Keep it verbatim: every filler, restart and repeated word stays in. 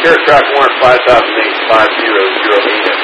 Sheriff Track Warrant five thousand eight five zero zero eight.